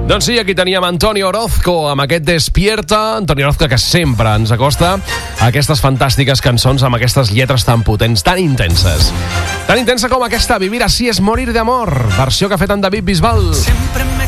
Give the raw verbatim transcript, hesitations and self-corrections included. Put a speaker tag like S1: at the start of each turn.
S1: Doncs sí, aquí teníem Antonio Orozco amb aquest Despierta. Antonio Orozco, que sempre ens acosta a aquestes fantàstiques cançons amb aquestes lletres tan potents, tan intenses. Tan intensa com aquesta, Vivir así es morir de amor, versió que ha fet en David Bisbal.
S2: Siempre me